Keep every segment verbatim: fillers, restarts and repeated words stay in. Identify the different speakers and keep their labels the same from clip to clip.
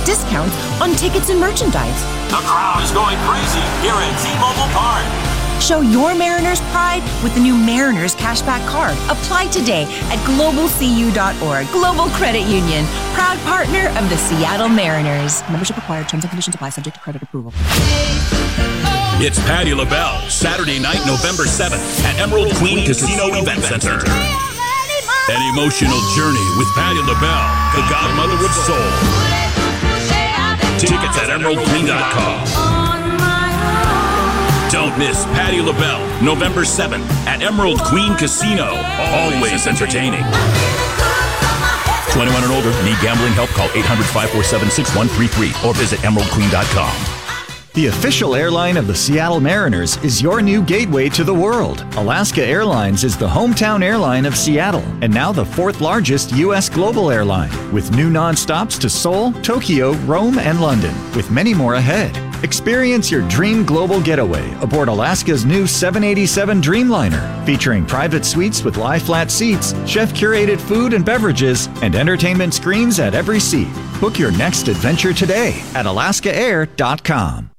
Speaker 1: discounts on tickets and merchandise.
Speaker 2: The crowd is going crazy here at T-Mobile Park.
Speaker 1: Show your Mariners pride with the new Mariners Cashback Card. Apply today at global c u dot org. Global Credit Union, proud partner of the Seattle Mariners. Membership required. Terms and conditions apply. Subject to credit approval.
Speaker 3: It's Patti LaBelle, Saturday night, November seventh at Emerald Queen Casino Event Center. An emotional journey with Patti LaBelle, the godmother of soul. Tickets at emerald queen dot com. Don't miss Patti LaBelle, November seventh at Emerald Queen Casino. Always entertaining. twenty-one and older. Need gambling help? Call eight hundred, five four seven, six one three three or visit emerald queen dot com.
Speaker 4: The official airline of the Seattle Mariners is your new gateway to the world. Alaska Airlines is the hometown airline of Seattle and now the fourth largest U S global airline, with new nonstops to Seoul, Tokyo, Rome, and London, with many more ahead. Experience your dream global getaway aboard Alaska's new seven eighty-seven Dreamliner, featuring private suites with lie-flat seats, chef-curated food and beverages, and entertainment screens at every seat. Book your next adventure today at alaska air dot com.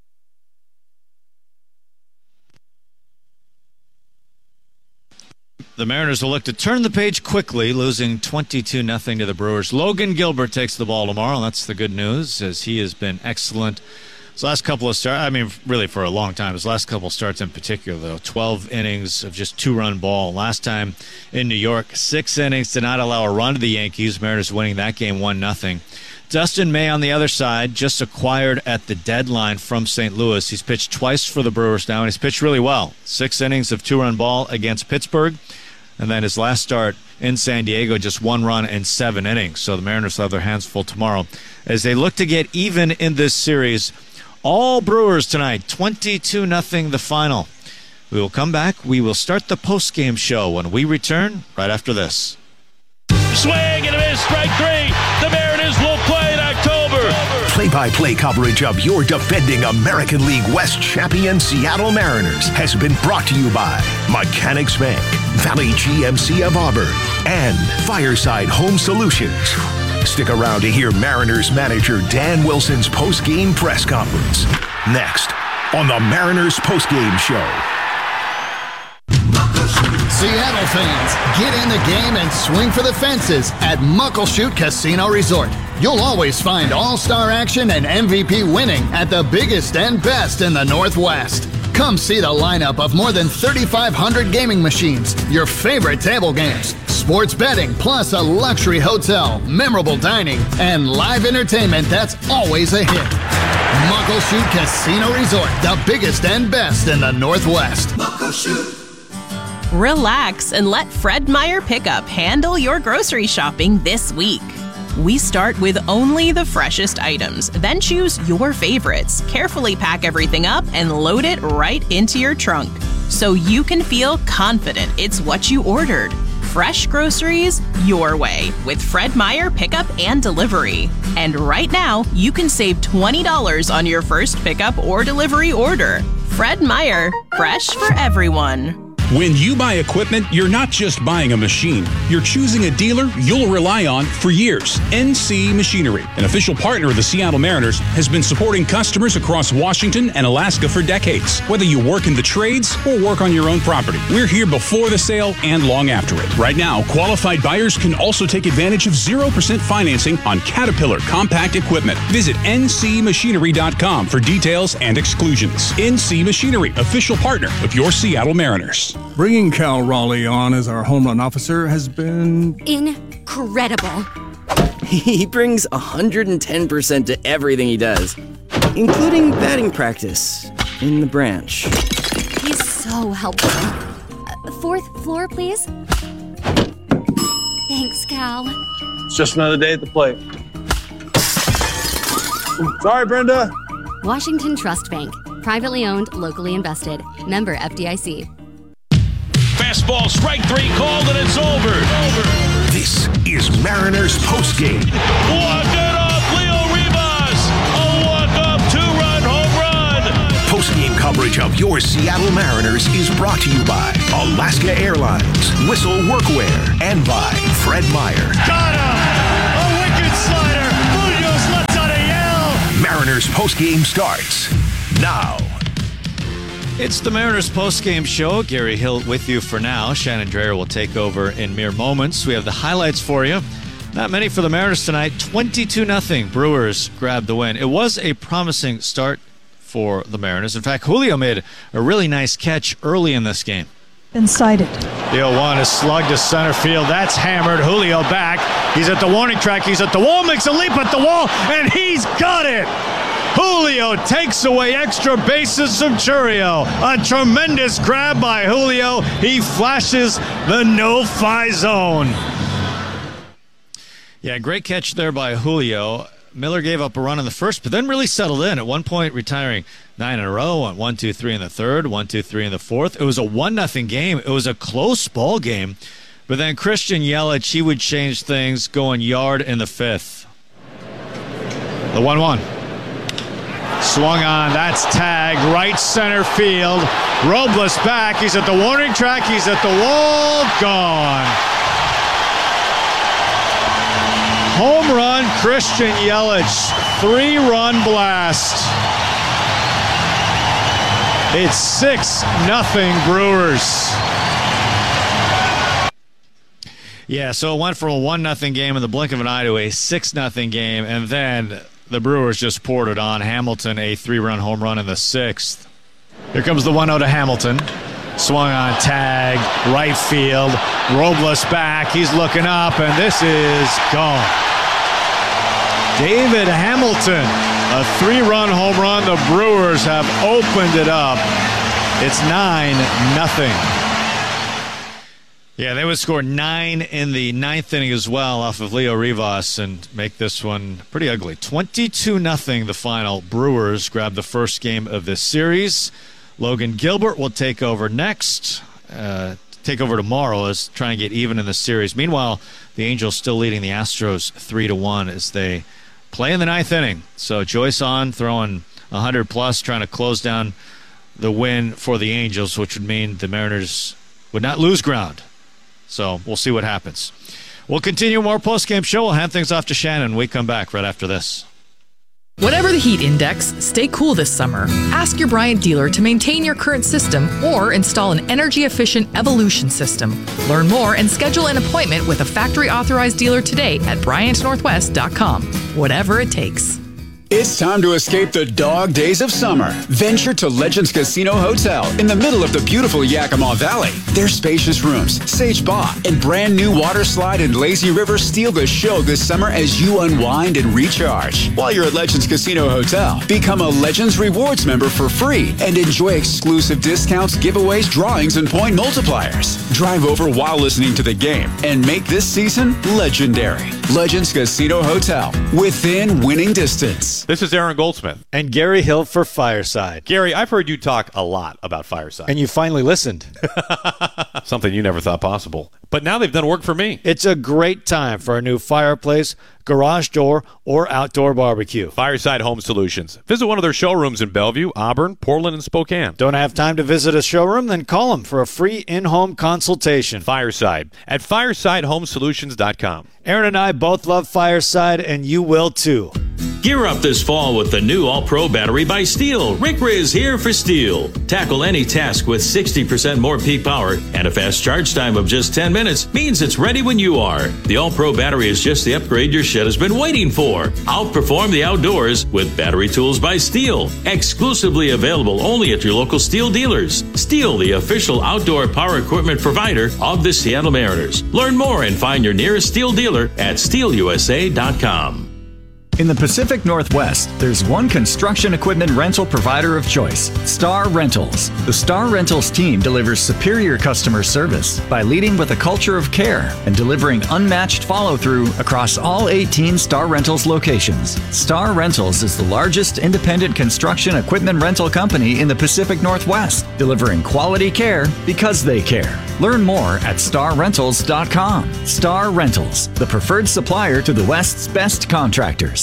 Speaker 5: The Mariners will look to turn the page quickly, losing twenty-two nothing to the Brewers. Logan Gilbert takes the ball tomorrow, and that's the good news, as he has been excellent. His last couple of starts, I mean, really for a long time, his last couple of starts in particular, though, twelve innings of just two-run ball. Last time in New York, six innings did not allow a run to the Yankees. Mariners winning that game one nothing. Dustin May on the other side, just acquired at the deadline from Saint Louis. He's pitched twice for the Brewers now, and he's pitched really well. Six innings of two-run ball against Pittsburgh. And then his last start in San Diego, just one run in seven innings. So the Mariners will have their hands full tomorrow as they look to get even in this series. All Brewers tonight, twenty-two nothing the final. We will come back. We will start the post-game show when we return right after this.
Speaker 6: Swing and a miss, strike three. The Mariners will play in October.
Speaker 7: Play-by-play coverage of your defending American League West champion Seattle Mariners has been brought to you by Mechanics Bank, Valley G M C of Auburn, and Fireside Home Solutions. Stick around to hear Mariners manager Dan Wilson's post-game press conference. Next on the Mariners post-game show.
Speaker 8: Seattle fans, get in the game and swing for the fences at Muckleshoot Casino Resort. You'll always find all-star action and M V P winning at the biggest and best in the Northwest. Come see the lineup of more than thirty-five hundred gaming machines, your favorite table games, sports betting, plus a luxury hotel, memorable dining, and live entertainment that's always a hit. Muckleshoot Casino Resort, the biggest and best in the Northwest. Muckleshoot.
Speaker 9: Relax and let Fred Meyer Pickup handle your grocery shopping this week. We start with only the freshest items, then choose your favorites, carefully pack everything up, and load it right into your trunk, so you can feel confident it's what you ordered. Fresh groceries your way with Fred Meyer Pickup and Delivery. And right now, you can save twenty dollars on your first pickup or delivery order. Fred Meyer, fresh for everyone.
Speaker 10: When you buy equipment, you're not just buying a machine. You're choosing a dealer you'll rely on for years. N C Machinery, an official partner of the Seattle Mariners, has been supporting customers across Washington and Alaska for decades. Whether you work in the trades or work on your own property, we're here before the sale and long after it. Right now, qualified buyers can also take advantage of zero percent financing on Caterpillar compact equipment. Visit N C machinery dot com for details and exclusions. N C Machinery, official partner of your Seattle Mariners.
Speaker 11: Bringing Cal Raleigh on as our home run officer has been
Speaker 12: incredible. He brings one hundred ten percent to everything he does, including batting practice in the branch.
Speaker 13: He's so helpful. Uh, fourth floor, please. Thanks, Cal.
Speaker 14: It's just another day at the plate. Sorry, Brenda.
Speaker 13: Washington Trust Bank. Privately owned, locally invested. Member F D I C.
Speaker 6: Fastball, strike three, called, and it's over. over.
Speaker 7: This is Mariners postgame.
Speaker 6: Walk it off, Leo Rivas. A walk-off two-run home run.
Speaker 7: Postgame coverage of your Seattle Mariners is brought to you by Alaska Airlines, Whistle Workwear, and by Fred Meyer.
Speaker 6: Got him! A wicked slider. Munoz lets out a
Speaker 7: Mariners postgame starts now.
Speaker 5: It's the Mariners postgame show. Gary Hill with you for now. Shannon Drayer will take over in mere moments. We have the highlights for you. Not many for the Mariners tonight. twenty-two nothing. Brewers grabbed the win. It was a promising start for the Mariners. In fact, Julio made a really nice catch early in this game.
Speaker 15: Incited.
Speaker 5: The oh one is slugged to center field. That's hammered. Julio back. He's at the warning track. He's at the wall. Makes a leap at the wall, and he's got it. Julio takes away extra bases from Chourio. A tremendous grab by Julio. He flashes the no-fly zone. Yeah, great catch there by Julio. Miller gave up a run in the first, but then really settled in. At one point, retiring nine in a row. Went one, two, three in the third, one, two, three in the fourth. It was a one nothing game. It was a close ball game. But then Christian Yelich, he would change things, going yard in the fifth. The one one. Swung on. That's tagged. Right center field. Robles back. He's at the warning track. He's at the wall. Gone. Home run, Christian Yelich. Three-run blast. It's six nothing Brewers. Yeah, so it went from a one nothing game in the blink of an eye to a six nothing game, and then the Brewers just poured it on. Hamilton, a three-run home run in the sixth. Here comes the one oh to Hamilton. Swung on, tag, right field. Robles back. He's looking up, and this is gone. David Hamilton, a three-run home run. The Brewers have opened it up. It's nine nothing. Yeah, they would score nine in the ninth inning as well off of Leo Rivas and make this one pretty ugly. twenty-two nothing the final. Brewers grab the first game of this series. Logan Gilbert will take over next. Uh, take over tomorrow as trying to get even in the series. Meanwhile, the Angels still leading the Astros three to one as they play in the ninth inning. So Joyce on throwing one hundred plus, trying to close down the win for the Angels, which would mean the Mariners would not lose ground. So we'll see what happens. We'll continue more post-game show. We'll hand things off to Shannon when we come back right after this.
Speaker 16: Whatever the heat index, stay cool this summer. Ask your Bryant dealer to maintain your current system or install an energy-efficient Evolution system. Learn more and schedule an appointment with a factory-authorized dealer today at Bryant Northwest dot com. Whatever it takes.
Speaker 17: It's time to escape the dog days of summer. Venture to Legends Casino Hotel in the middle of the beautiful Yakima Valley. Their spacious rooms, sage spa, and brand new water slide and lazy river steal the show this summer as you unwind and recharge. While you're at Legends Casino Hotel, become a Legends Rewards member for free and enjoy exclusive discounts, giveaways, drawings, and point multipliers. Drive over while listening to the game and make this season legendary. Legends Casino Hotel, within winning distance.
Speaker 18: This is Aaron Goldsmith.
Speaker 5: And Gary Hill for Fireside.
Speaker 18: Gary, I've heard you talk a lot about Fireside.
Speaker 5: And you finally listened.
Speaker 18: Something you never thought possible. But now they've done work for me.
Speaker 5: It's a great time for a new fireplace, garage door, or outdoor barbecue.
Speaker 18: Fireside Home Solutions. Visit one of their showrooms in Bellevue, Auburn, Portland, and Spokane.
Speaker 5: Don't have time to visit a showroom? Then call them for a free in-home consultation.
Speaker 18: Fireside at fireside home solutions dot com.
Speaker 5: Aaron and I both love Fireside, and you will too.
Speaker 2: Gear up this fall with the new All-Pro battery by Steel. Rick Riz here for Steel. Tackle any task with sixty percent more peak power and a fast charge time of just ten minutes means it's ready when you are. The All-Pro battery is just the upgrade your shed has been waiting for. Outperform the outdoors with Battery Tools by Steel. Exclusively available only at your local Steel dealers. Steel, the official outdoor power equipment provider of the Seattle Mariners. Learn more and find your nearest Steel dealer at steel u s a dot com.
Speaker 4: In the Pacific Northwest, there's one construction equipment rental provider of choice, Star Rentals. The Star Rentals team delivers superior customer service by leading with a culture of care and delivering unmatched follow-through across all eighteen Star Rentals locations. Star Rentals is the largest independent construction equipment rental company in the Pacific Northwest, delivering quality care because they care. Learn more at star rentals dot com. Star Rentals, the preferred supplier to the West's best contractors.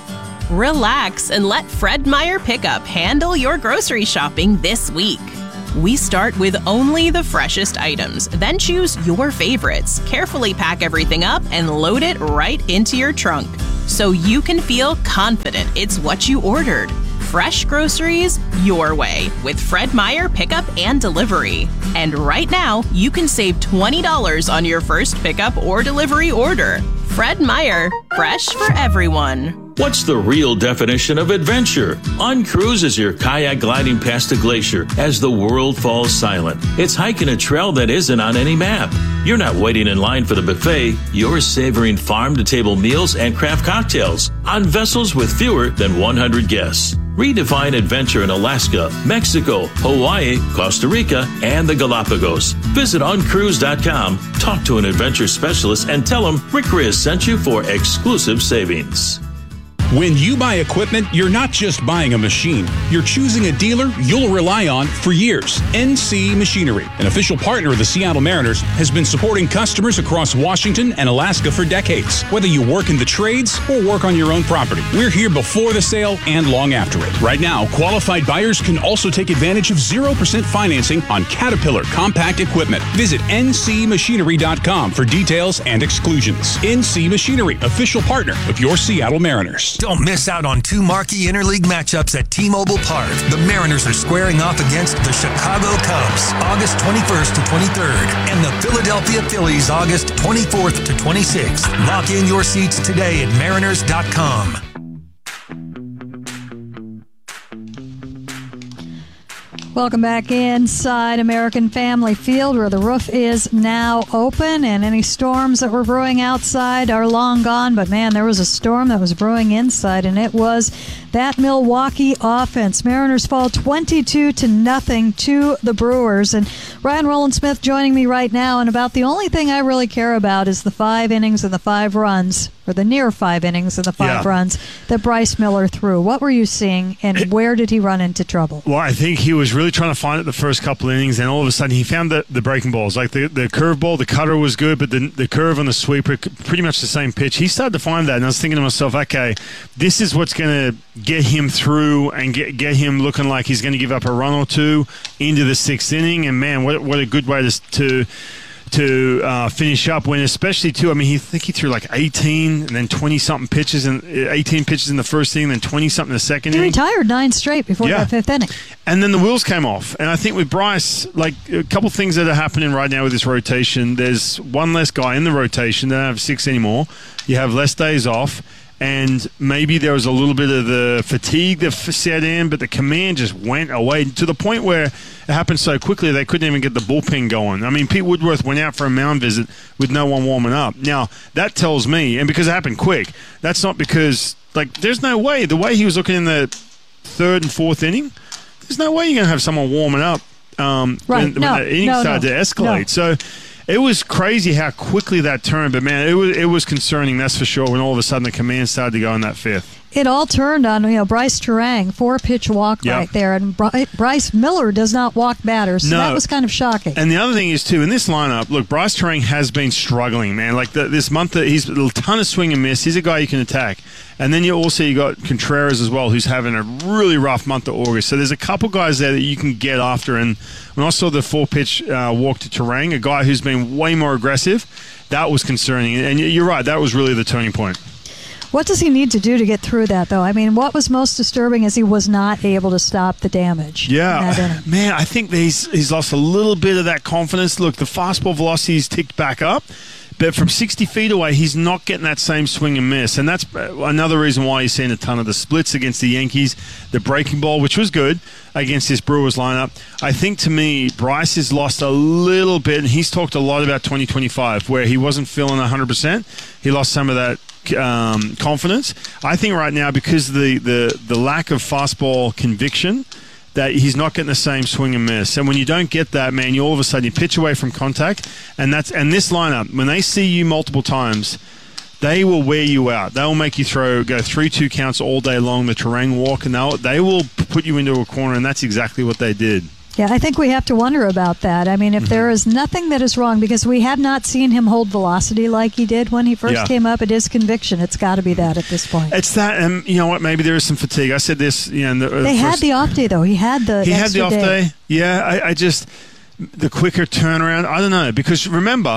Speaker 9: Relax and let Fred Meyer Pickup handle your grocery shopping this week. We start with only the freshest items, then choose your favorites. Carefully pack everything up and load it right into your trunk. so you can feel confident it's what you ordered. Fresh groceries your way with Fred Meyer Pickup and Delivery. And right now, you can save twenty dollars on your first pickup or delivery order. Fred Meyer, fresh for everyone.
Speaker 2: What's the real definition of adventure? Uncruise is your kayak gliding past a glacier as the world falls silent. It's hiking a trail that isn't on any map. You're not waiting in line for the buffet. You're savoring farm-to-table meals and craft cocktails on vessels with fewer than one hundred guests. Redefine adventure in Alaska, Mexico, Hawaii, Costa Rica, and the Galapagos. Visit uncruise dot com, talk to an adventure specialist, and tell them Rick Riz sent you for exclusive savings.
Speaker 10: When you buy equipment, you're not just buying a machine. You're choosing a dealer you'll rely on for years. N C Machinery, an official partner of the Seattle Mariners, has been supporting customers across Washington and Alaska for decades. Whether you work in the trades or work on your own property, we're here before the sale and long after it. Right now, qualified buyers can also take advantage of zero percent financing on Caterpillar compact equipment. Visit N C machinery dot com for details and exclusions. N C Machinery, official partner of your Seattle Mariners.
Speaker 15: Don't miss out on two marquee interleague matchups at T-Mobile Park. The Mariners are squaring off against the Chicago Cubs August twenty-first to twenty-third and the Philadelphia Phillies August twenty-fourth to twenty-sixth. Lock in your seats today at mariners dot com.
Speaker 19: Welcome back inside American Family Field, where the roof is now open, and any storms that were brewing outside are long gone. But, man, there was a storm that was brewing inside, and it was that Milwaukee offense. Mariners fall twenty-two to nothing to the Brewers. And Ryan Rowland-Smith joining me right now, and about the only thing I really care about is the five innings and the five runs, or the near five innings and the five
Speaker 20: yeah.
Speaker 19: runs that Bryce Miller threw. What were you seeing, and where did he run into trouble?
Speaker 20: Well, I think he was really trying to find it the first couple innings, and all of a sudden he found the, the breaking balls. Like the, the curveball, the cutter was good, but the, the curve and the sweeper, pretty much the same pitch. He started to find that, and I was thinking to myself, okay, this is what's going to get him through and get get him looking like he's going to give up a run or two into the sixth inning. And, man, what what a good way to to to uh, finish up when, especially too, I mean, he I think he threw like eighteen and then twenty something pitches and eighteen pitches in the first inning, then twenty something in the second
Speaker 19: he
Speaker 20: inning.
Speaker 19: He retired nine straight before
Speaker 20: yeah.
Speaker 19: that fifth inning.
Speaker 20: And then the wheels came off. And I think with Bryce, like a couple things that are happening right now with this rotation, there's one less guy in the rotation. They don't have six anymore. You have less days off. And maybe there was a little bit of the fatigue that set in, but the command just went away to the point where it happened so quickly they couldn't even get the bullpen going. I mean, Pete Woodworth went out for a mound visit with no one warming up. Now, that tells me, and because it happened quick, that's not because, like, there's no way. The way he was looking in the third and fourth inning, there's no way you're going to have someone warming up um,
Speaker 19: right.
Speaker 20: when,
Speaker 19: no,
Speaker 20: when the inning
Speaker 19: no,
Speaker 20: started
Speaker 19: no,
Speaker 20: to escalate.
Speaker 19: No.
Speaker 20: So it was crazy how quickly that turned, but, man, it was it was concerning, that's for sure, when all of a sudden the command started to go in that fifth.
Speaker 19: It all turned on, you know, Bryce Turang, four-pitch walk
Speaker 20: yep.
Speaker 19: right there, and Bryce Miller does not walk batters, so
Speaker 20: no.
Speaker 19: that was kind of shocking.
Speaker 20: And the other thing is, too, in this lineup, look, Bryce Turang has been struggling, man. Like, the, this month, he's a ton of swing and miss. He's a guy you can attack. And then you also you got Contreras as well, who's having a really rough month of August. So there's a couple guys there that you can get after. And when I saw the four-pitch uh, walk to Turang, a guy who's been way more aggressive, that was concerning. And you're right, that was really the turning point.
Speaker 19: What does he need to do to get through that, though? I mean, what was most disturbing is he was not able to stop the damage.
Speaker 20: Yeah, man, I think that he's, he's lost a little bit of that confidence. Look, the fastball velocity's ticked back up, but from sixty feet away, he's not getting that same swing and miss. And that's another reason why he's seen a ton of the splits against the Yankees, the breaking ball, which was good against this Brewers lineup. I think, to me, Bryce has lost a little bit, and he's talked a lot about twenty twenty-five, where he wasn't feeling one hundred percent. He lost some of that Um, confidence. I think right now, because of the, the, the lack of fastball conviction, that he's not getting the same swing and miss. And when you don't get that, man, you all of a sudden you pitch away from contact. And that's and this lineup, when they see you multiple times, they will wear you out. They will make you throw, go three two counts all day long, the Turang walk, and they'll, they will put you into a corner, and that's exactly what they did.
Speaker 19: Yeah, I think we have to wonder about that. I mean, if mm-hmm. there is nothing that is wrong, because we have not seen him hold velocity like he did when he first
Speaker 20: yeah.
Speaker 19: came up, it is conviction. It's got to be that at this point.
Speaker 20: It's that, and you know what? Maybe there is some fatigue. I said this. You know, the,
Speaker 19: they
Speaker 20: uh,
Speaker 19: had
Speaker 20: first,
Speaker 19: the off day though. He had the
Speaker 20: he had the off day.
Speaker 19: day.
Speaker 20: Yeah, I, I just the quicker turnaround. I don't know, because remember,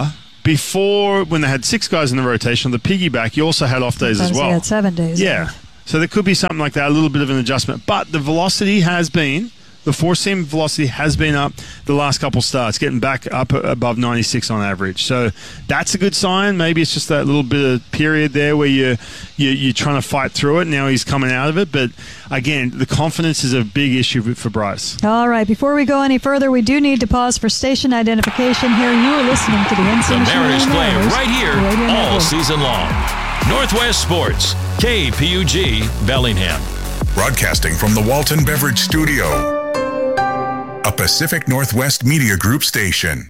Speaker 20: before, when they had six guys in the rotation, the piggyback, you also had off days as well.
Speaker 19: You had seven days.
Speaker 20: Yeah.
Speaker 19: Right?
Speaker 20: So there could be something like that, a little bit of an adjustment. But the velocity has been, the four-seam velocity has been up the last couple starts, getting back up above ninety-six on average. So that's a good sign. Maybe it's just that little bit of period there where you, you, you're trying to fight through it. Now he's coming out of it. But, again, the confidence is a big issue for Bryce.
Speaker 19: All right. Before we go any further, we do need to pause for station identification here. You are listening to the N C
Speaker 2: The Mariners play
Speaker 19: Mariners
Speaker 2: right here
Speaker 19: Radio
Speaker 2: all
Speaker 19: Network.
Speaker 2: season long. Northwest Sports, K P U G, Bellingham.
Speaker 21: Broadcasting from the Walton Beverage Studio, a Pacific Northwest Media Group station.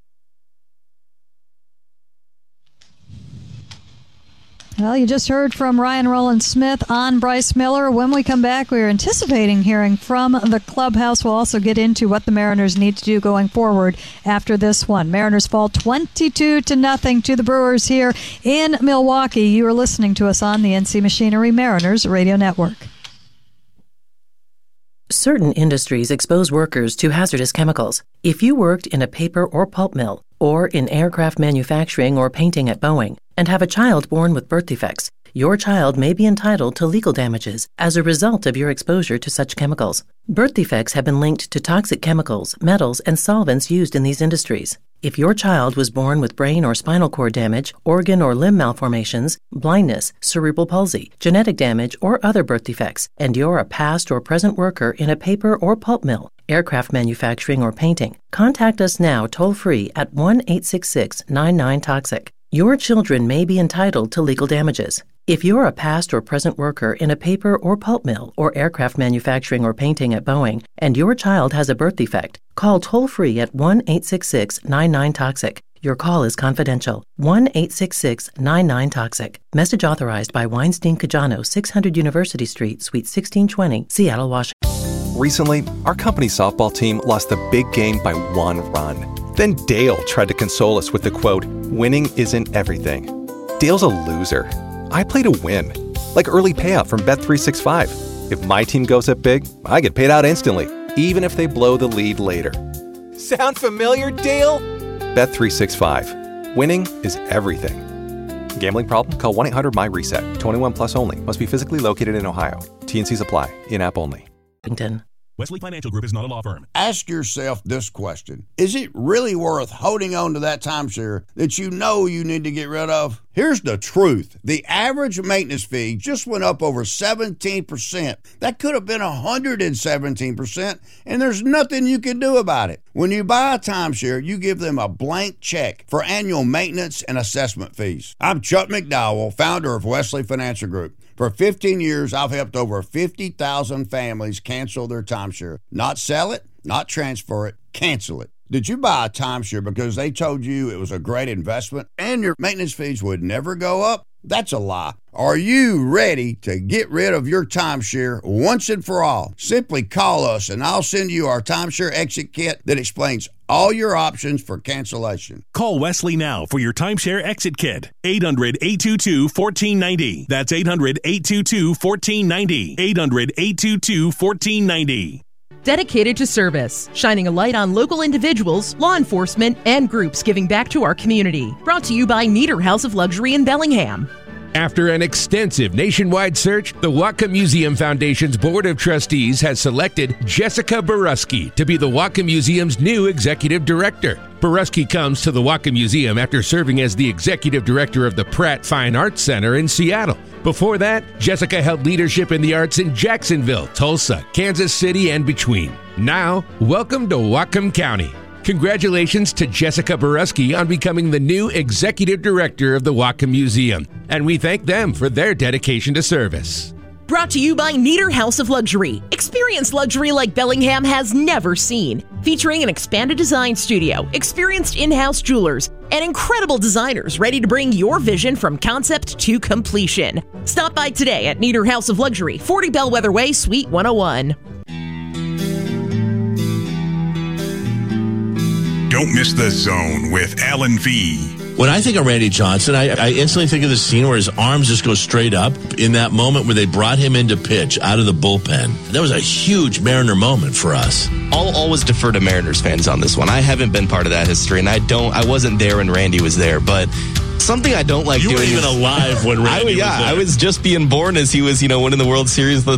Speaker 19: Well, you just heard from Ryan Rowland-Smith on Bryce Miller. When we come back, we're anticipating hearing from the clubhouse. We'll also get into what the Mariners need to do going forward after this one. Mariners fall twenty-two to nothing to the Brewers here in Milwaukee. You are listening to us on the N C Machinery Mariners Radio Network.
Speaker 22: Certain industries expose workers to hazardous chemicals. If you worked in a paper or pulp mill, or in aircraft manufacturing or painting at Boeing, and have a child born with birth defects, your child may be entitled to legal damages as a result of your exposure to such chemicals. Birth defects have been linked to toxic chemicals, metals, and solvents used in these industries. If your child was born with brain or spinal cord damage, organ or limb malformations, blindness, cerebral palsy, genetic damage, or other birth defects, and you're a past or present worker in a paper or pulp mill, aircraft manufacturing, or painting, contact us now toll-free at one eight six six, nine nine, toxic. Your children may be entitled to legal damages. If you're a past or present worker in a paper or pulp mill or aircraft manufacturing or painting at Boeing, and your child has a birth defect, call toll-free at one eight six six, nine nine, toxic. Your call is confidential. one eight six six, nine nine, toxic. Message authorized by Weinstein Cajano, six hundred University Street, Suite sixteen twenty, Seattle, Washington.
Speaker 23: Recently, our company's softball team lost the big game by one run. Then Dale tried to console us with the quote, "Winning isn't everything." Dale's a loser. I play to win. Like early payout from Bet three sixty-five. If my team goes up big, I get paid out instantly, even if they blow the lead later. Sound familiar, Dale? Bet three sixty-five. Winning is everything. Gambling problem? Call one eight hundred M Y reset. twenty-one plus only. Must be physically located in Ohio. T N Cs apply. In-app only.
Speaker 3: Wesley Financial Group is not a law firm.
Speaker 24: Ask yourself this question. Is it really worth holding on to that timeshare that you know you need to get rid of? Here's the truth. The average maintenance fee just went up over seventeen percent. That could have been one hundred seventeen percent, and there's nothing you can do about it. When you buy a timeshare, you give them a blank check for annual maintenance and assessment fees. I'm Chuck McDowell, founder of Wesley Financial Group. For fifteen years, I've helped over fifty thousand families cancel their timeshare. Not sell it, not transfer it, cancel it. Did you buy a timeshare because they told you it was a great investment and your maintenance fees would never go up? That's a lie. Are you ready to get rid of your timeshare once and for all? Simply call us and I'll send you our timeshare exit kit that explains all your options for cancellation.
Speaker 3: Call Wesley now for your timeshare exit kit. eight hundred, eight two two, one four nine zero. That's eight hundred, eight two two, one four nine zero. eight hundred, eight two two, one four nine zero.
Speaker 25: Dedicated to service, shining a light on local individuals, law enforcement, and groups giving back to our community. Brought to you by Nieder House of Luxury in Bellingham.
Speaker 26: After an extensive nationwide search, the Whatcom Museum Foundation's Board of Trustees has selected Jessica Boruski to be the Whatcom Museum's new executive director. Boruski comes to the Whatcom Museum after serving as the executive director of the Pratt Fine Arts Center in Seattle. Before that, Jessica held leadership in the arts in Jacksonville, Tulsa, Kansas City, and between. Now, welcome to Whatcom County. Congratulations to Jessica Boruski on becoming the new executive director of the Whatcom Museum, and we thank them for their dedication to service.
Speaker 25: Brought to you by Nieder House of Luxury. Experience luxury like Bellingham has never seen. Featuring an expanded design studio, experienced in-house jewelers, and incredible designers ready to bring your vision from concept to completion. Stop by today at Nieder House of Luxury, forty Bellwether Way, Suite one oh one.
Speaker 21: Don't miss The Zone with Alan V.
Speaker 1: When I think of Randy Johnson, I, I instantly think of the scene where his arms just go straight up in that moment where they brought him into pitch out of the bullpen. That was a huge Mariner moment for us.
Speaker 8: I'll always defer to Mariners fans on this one. I haven't been part of that history, and I don't. I wasn't there when Randy was there, but something I don't like
Speaker 1: you
Speaker 8: doing.
Speaker 1: You weren't even
Speaker 8: is,
Speaker 1: alive when Randy
Speaker 8: I, yeah,
Speaker 1: was there.
Speaker 8: I was just being born as he was, you know, winning the World Series the,